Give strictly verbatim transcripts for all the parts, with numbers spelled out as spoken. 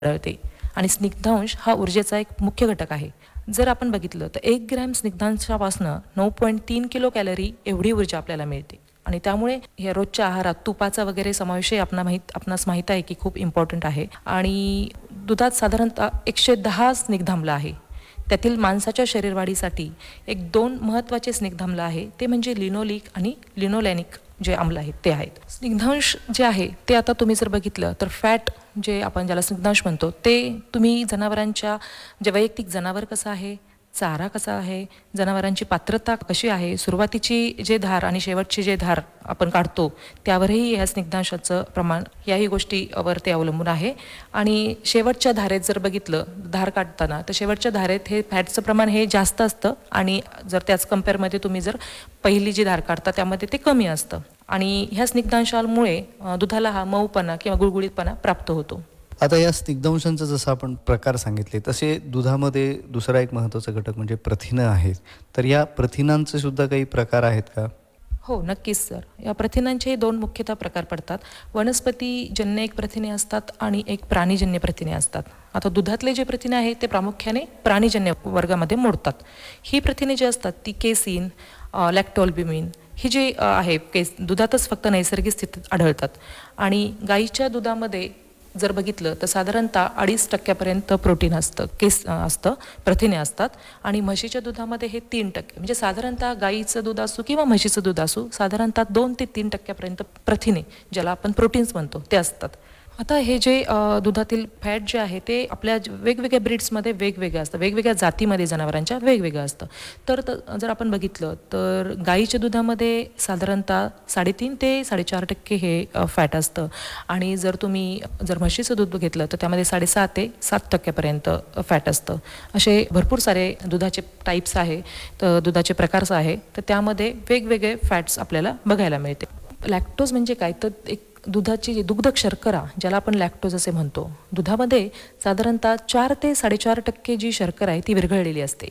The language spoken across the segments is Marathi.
आढळते आणि स्निग्धांश हा ऊर्जेचा एक मुख्य घटक आहे. जर आपण बघितलं तर एक ग्रॅम स्निग्धांशापासनं नऊ पॉईंट तीन किलो कॅलरी एवढी ऊर्जा आपल्याला मिळते आणि त्यामुळे या रोजच्या आहारात तुपाचा वगैरे समावेशही आपणा माहीत आपणास माहीत आहे की खूप इम्पॉर्टंट आहे. आणि दुधात साधारणतः एकशे दहा स्निग्धाम्ल आहे. त्यातील माणसाच्या शरीरवाढीसाठी एक दोन महत्त्वाचे स्निग्धाम्ल आहे, ते म्हणजे लिनोलिक आणि लिनोलॅनिक जे आम्ल आहेत ते आहेत. स्निग्धांश जे आहे ते आता तुम्ही जर बघितलं तर फॅट जे आपण ज्याला स्निग्धांश म्हणतो ते तुम्ही जनावरांच्या जे वैयक्तिक जनावर कसं आहे, चारा कसा आहे, जनावरांची पात्रता कशी आहे, सुरुवातीची जे धार आणि शेवटची जे धार आपण काढतो त्यावरही ह्या स्निग्धांशाचं प्रमाण याही गोष्टीवर ते अवलंबून आहे. आणि शेवटच्या धारेत जर बघितलं धार काढताना तर शेवटच्या धारेत हे फॅटचं प्रमाण हे जास्त असतं आणि जर त्याच कम्पेअरमध्ये तुम्ही जर पहिली जी धार काढता त्यामध्ये ते कमी असतं आणि ह्या स्निग्धांशामुळे दुधाला हा मऊपणा किंवा गुळगुळीतपणा प्राप्त होतो. आता या स्निग्धांशांचा जसं आपण प्रकार सांगितले तसे दुधामध्ये दुसरा एक महत्त्वाचा घटक म्हणजे प्रथिनं आहेत. तर या प्रथिनांचे सुद्धा काही प्रकार आहेत का? हो, नक्कीच सर. या प्रथिनांचे दोन मुख्यतः प्रकार पडतात. वनस्पतीजन्य एक प्रथिने असतात आणि एक प्राणीजन्य प्रथिने असतात. आता दुधातले जे प्रथिने आहेत ते प्रामुख्याने प्राणीजन्य वर्गामध्ये मोडतात. ही प्रथिने जी असतात ती केसीन, लॅक्टोअल्ब्युमिन ही जी आहे केस दुधातच फक्त नैसर्गिक स्थितीत आढळतात. आणि गाईच्या दुधामध्ये जर बघितलं तर साधारणतः अडीच टक्क्यापर्यंत प्रोटीन असतं, केस असतं, प्रथिने असतात. आणि म्हशीच्या दुधामध्ये हे तीन टक्के म्हणजे साधारणतः गाईचं दूध असो किंवा म्हशीचं दूध असो साधारणतः दोन ते तीन टक्क्यापर्यंत प्रथिने ज्याला आपण प्रोटीन्स म्हणतो ते असतात. आता हे जे दुधातील फॅट जे आहे ते आपल्या वेगवेगळ्या ब्रीड्समध्ये वेगवेगळं असतं, वेगवेगळ्या जातीमध्ये जनावरांच्या वेगवेगळं असतं. तर जर आपण बघितलं तर गाईच्या दुधामध्ये साधारणतः साडेतीन ते साडेचार टक्के हे फॅट असतं. आणि जर तुम्ही जर म्हशीचं दूध घेतलं तर त्यामध्ये साडेसहा ते सात टक्क्यापर्यंत फॅट असतं. असे भरपूर सारे दुधाचे टाईप्स आहे, तर दुधाचे प्रकार आहे, तर त्यामध्ये वेगवेगळे फॅट्स आपल्याला बघायला मिळते. लॅक्टोज म्हणजे काय तर एक दुधाची दुग्ध शर्करा ज्याला आपण लॅक्टोज असे म्हणतो. दुधामध्ये साधारणतः चार ते साडेचार टक्के जी शर्करा आहे ती विरघळलेली असते.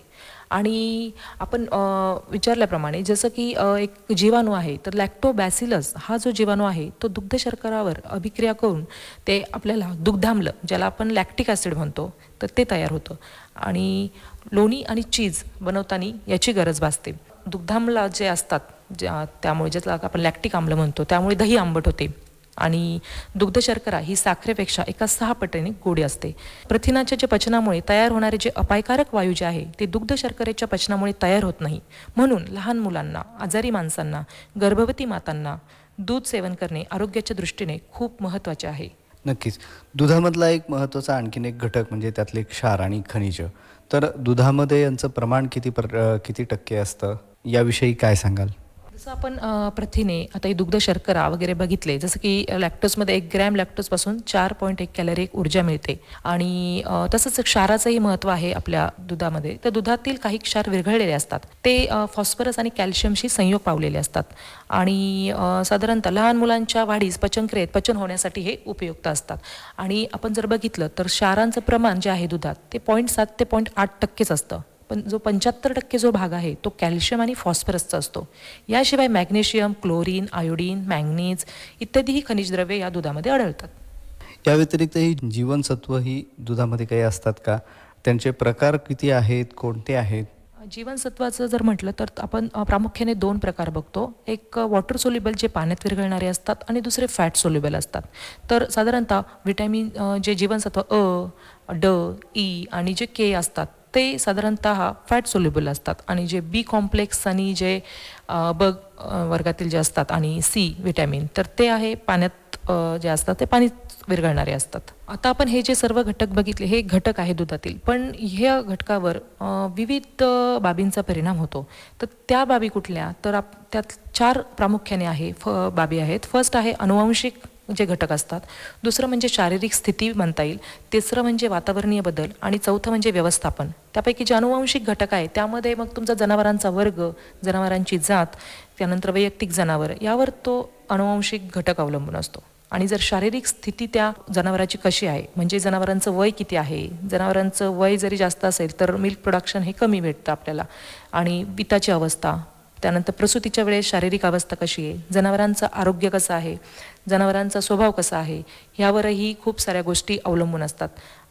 आणि आपण विचारल्याप्रमाणे जसं की एक जीवाणू आहे तर लॅक्टोबॅसिलस हा जो जीवाणू आहे तो दुग्ध शर्करावर अभिक्रिया करून ते आपल्याला दुग्धाम्ल ज्याला आपण लॅक्टिक ॲसिड म्हणतो तर ते तयार होतं. आणि लोणी आणि चीज बनवताना याची गरज भासते. दुग्धाम्ल जे असतात ज्या त्यामुळे ज्याला आपण लॅक्टिक आम्ल म्हणतो त्यामुळे दही आंबट होते. आणि दुग्ध शर्करा ही साखरेपेक्षा एका सहा पटीने गोडी असते. प्रथिनाच्या जे पचनामुळे तयार होणारे जे अपायकारक वायू जे आहे ते दुग्ध शर्करेच्या पचनामुळे तयार होत नाही. म्हणून लहान मुलांना, आजारी माणसांना, गर्भवती मातांना दूध सेवन करणे आरोग्याच्या दृष्टीने खूप महत्त्वाचे आहे. नक्कीच. दुधामधला एक महत्त्वाचा आणखीन एक घटक म्हणजे त्यातले क्षार आणि खनिज. तर दुधामध्ये यांचं प्रमाण किती पर किती टक्के असतं याविषयी काय सांगाल? जसं आपण प्रथिने आता ही दुग्ध शर्करा वगैरे बघितले, जसं की लॅक्टोजमध्ये एक ग्रॅम लॅक्टोजपासून चार पॉईंट एक कॅलरी एक ऊर्जा मिळते. आणि तसंच क्षाराचंही महत्त्व आहे आपल्या दुधामध्ये. तर दुधातील काही क्षार विरघळलेले असतात ते फॉस्फरस आणि कॅल्शियमशी संयोग पावलेले असतात. आणि साधारणतः लहान मुलांच्या वाढीस पचनक्रियेत पचन होण्यासाठी हे उपयुक्त असतात. आणि आपण जर बघितलं तर क्षारांचं प्रमाण जे आहे दुधात ते पॉईंट सात ते पॉईंट आठ टक्केच असतं. पण जो पंच्याहत्तर टक्के जो भाग आहे तो कॅल्शियम आणि फॉस्फरसचा असतो. याशिवाय मॅग्नेशियम, क्लोरीन, आयोडीन, मॅंगनीज इत्यादीही खनिजद्रव्ये या दुधामध्ये आढळतात. या व्यतिरिक्तही जीवनसत्व ही दुधामध्ये काही असतात का? त्यांचे प्रकार किती आहेत, कोणते आहेत? जीवनसत्वाचं जर म्हटलं तर आपण प्रामुख्याने दोन प्रकार बघतो. एक वॉटर सोल्युबल जे पाण्यात विरघळणारे असतात आणि दुसरे फॅट सोल्युबल असतात. तर साधारणतः विटॅमिन जे जीवनसत्व अ, ड, ई आणि जे के असतात ते साधारणतः फॅट सोल्युबल असतात. आणि जे बी कॉम्प्लेक्स आणि जे ब वर्गातील जे असतात आणि सी विटॅमिन तर ते आहे पाण्यात जे असतात ते पाणी विरघळणारे असतात. आता आपण हे जे सर्व घटक बघितले हे घटक आहे दुधातील, पण ह्या घटकावर विविध बाबींचा परिणाम होतो. तर त्या बाबी कुठल्या तर आप त्यात चार प्रामुख्याने आहे फ बाबी आहेत. फर्स्ट आहे अनुवांशिक जे घटक असतात, दुसरं म्हणजे शारीरिक स्थिती म्हणता येईल, तिसरं म्हणजे वातावरणीय बदल आणि चौथं म्हणजे व्यवस्थापन. त्यापैकी जे अनुवांशिक घटक आहे त्यामध्ये मग तुमचा जनावरांचा वर्ग, जनावरांची जात, त्यानंतर वैयक्तिक जनावर यावर तो अनुवांशिक घटक अवलंबून असतो. आणि जर शारीरिक स्थिती त्या जनावराची कशी आहे म्हणजे जनावरांचं वय किती आहे, जनावरांचं वय जरी जास्त असेल तर मिल्क प्रोडक्शन हे कमी भेटतं आपल्याला. आणि पिताची अवस्था, त्यानंतर प्रसूतीच्या वेळेस शारीरिक अवस्था कशी आहे, जनावरांचं आरोग्य कसं आहे, जनावरांचा स्वभाव कसा आहे ह्यावरही खूप साऱ्या गोष्टी अवलंबून असतात.